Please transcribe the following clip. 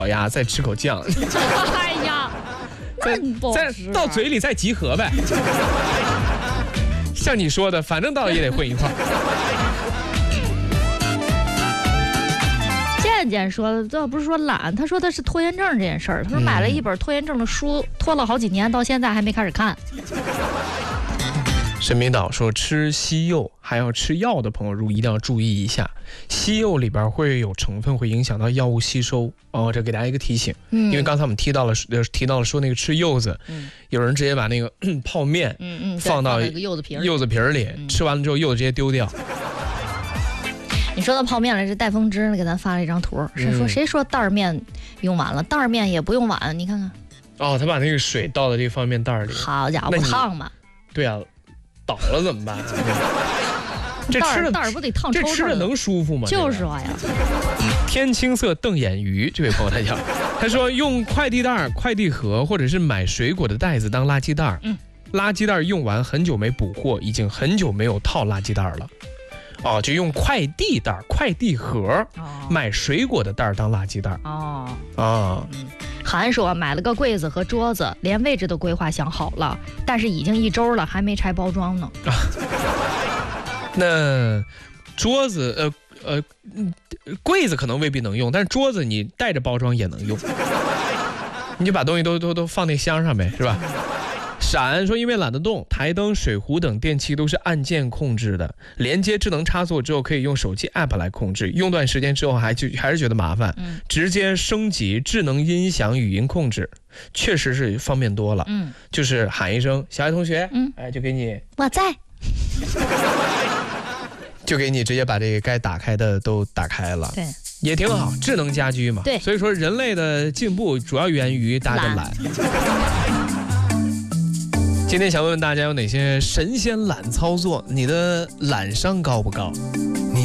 呀，再吃口酱。 哎呀，那你不好吃啊到嘴里再集合呗。像你说的，反正到也得混一块儿。 健健说，这不是说懒，他说的是拖延症这件事儿。他说买了一本拖延症的书，拖了好几年，到现在还没开始看。 沈明导说，吃西柚还要吃药的朋友，一定要注意一下，西柚里边会有成分会影响到药物吸收哦，这给大家一个提醒。因为刚才我们提到了说那个吃柚子，有人直接把那个泡面放到柚子皮里，吃完了之后柚子直接丢掉。 你说到泡面了，这戴峰之给咱发了一张图，谁说袋儿面用完了？袋儿面也不用碗，你看看。 哦，他把那个水倒到这个方便面袋里。 好家伙，不烫吗？ 对啊，倒了怎么办？这吃的袋儿不得烫抽抽的？ 这吃的能舒服吗？ 就是说呀。 天青色瞪眼鱼，这位朋友他说用快递袋、快递盒或者是买水果的袋子当垃圾袋。垃圾袋用完很久没补货，已经很久没有套垃圾袋了。哦，就用快递袋、快递盒买水果的袋当垃圾袋。 韩说买了个柜子和桌子，连位置都规划想好了，但是已经1周了，还没拆包装呢。 那桌子柜子可能未必能用，但是桌子你带着包装也能用。你就把东西都放那箱上呗，是吧？闪说，因为懒得动，台灯、水壶等电器都是按键控制的，连接智能插座之后可以用手机 app 来控制，用段时间之后还是觉得麻烦，直接升级智能音响语音控制，确实是方便多了。就是喊一声小爱同学，就给你我在， 就给你直接把这个该打开的都打开了。 对， 也挺好，智能家居嘛。 对， 所以说人类的进步主要源于大家的懒。今天想问问大家有哪些神仙懒操作？你的懒商高不高？